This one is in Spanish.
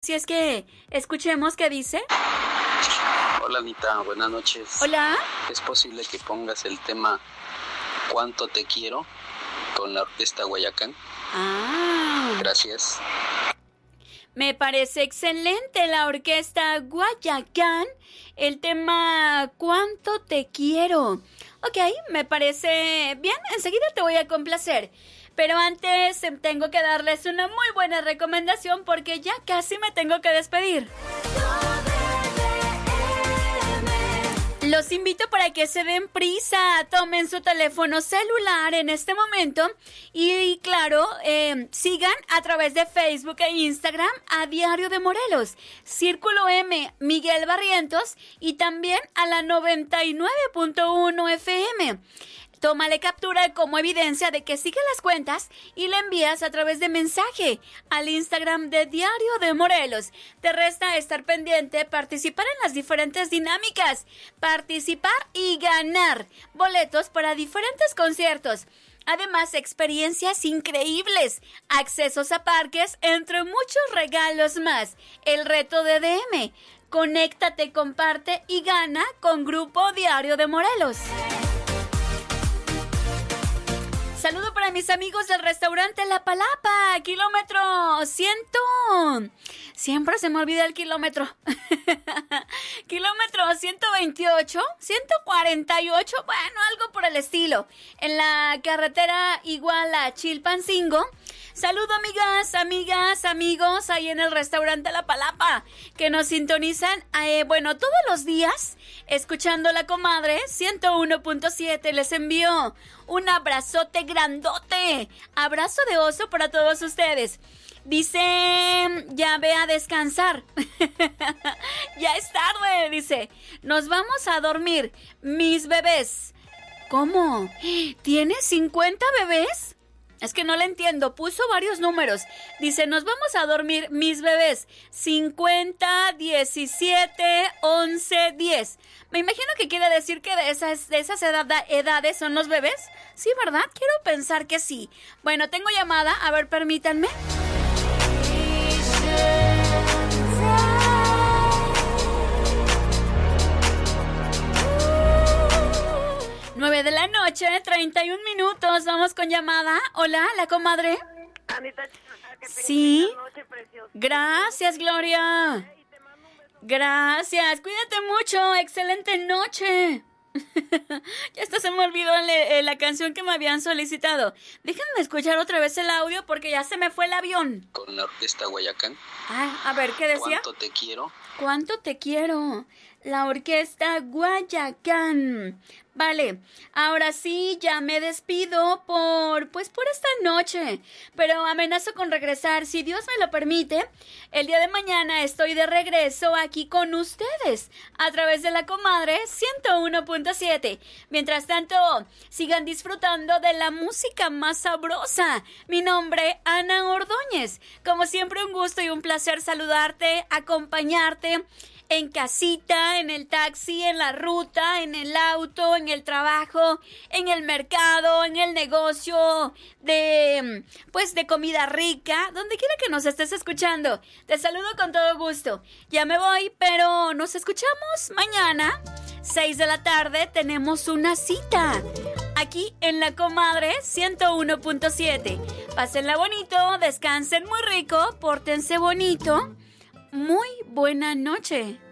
Si es que escuchemos qué dice. Hola Anita, buenas noches. Hola. ¿Es posible que pongas el tema ¿Cuánto te quiero? Con la Orquesta Guayacán? Gracias. Me parece excelente la Orquesta Guayacán, el tema ¿Cuánto te quiero? Ok, me parece bien, enseguida te voy a complacer. Pero antes tengo que darles una muy buena recomendación porque ya casi me tengo que despedir. Los invito para que se den prisa, tomen su teléfono celular en este momento y claro, sigan a través de Facebook e Instagram a Diario de Morelos, Círculo M, Miguel Barrientos y también a la 99.1 FM. Tómale captura como evidencia de que sigue las cuentas y le envías a través de mensaje al Instagram de Diario de Morelos. Te resta estar pendiente, participar en las diferentes dinámicas, participar y ganar boletos para diferentes conciertos. Además, experiencias increíbles, accesos a parques, entre muchos regalos más. El reto de DM. Conéctate, comparte y gana con Grupo Diario de Morelos. Saludo para mis amigos del restaurante La Palapa, kilómetro 100. Siempre se me olvida el kilómetro. Kilómetro 128, 148, bueno, algo por el estilo. En la carretera Iguala Chilpancingo. Saludo amigas, amigos, ahí en el restaurante La Palapa, que nos sintonizan, todos los días, escuchando La Comadre 101.7. Les envío un abrazote grandote, abrazo de oso para todos ustedes. Dice, ya ve a descansar. Ya es tarde, dice. Nos vamos a dormir, mis bebés. ¿Cómo? ¿Tienes 50 bebés? Es que no le entiendo, puso varios números. Dice, nos vamos a dormir, mis bebés. 50, 17, 11, 10. Me imagino que quiere decir que de esas edades son los bebés. Sí, ¿verdad? Quiero pensar que sí. Bueno, tengo llamada. A ver, permítanme. 9 de la noche, 31 minutos. Vamos con llamada. Hola, La Comadre. Anita, sí. Noche, gracias, Gloria. Gracias. Cuídate mucho. Excelente noche. Ya hasta se me olvidó la canción que me habían solicitado. Déjenme escuchar otra vez el audio porque ya se me fue el avión. Con la Orquesta Guayacán. A ver, ¿qué decía? ¿Cuánto te quiero? ¿Cuánto te quiero? La Orquesta Guayacán. Vale, ahora sí, ya me despido por esta noche, pero amenazo con regresar, si Dios me lo permite. El día de mañana estoy de regreso aquí con ustedes, a través de La Comadre 101.7. Mientras tanto, sigan disfrutando de la música más sabrosa. Mi nombre, Ana Ordóñez. Como siempre, un gusto y un placer saludarte, acompañarte en casita, en el taxi, en la ruta, en el auto, en el trabajo, en el mercado, en el negocio de comida rica, donde quiera que nos estés escuchando. Te saludo con todo gusto. Ya me voy, pero nos escuchamos mañana, 6 de la tarde, tenemos una cita aquí en La Comadre 101.7. Pásenla bonito, descansen muy rico, pórtense bonito. Muy buena noche.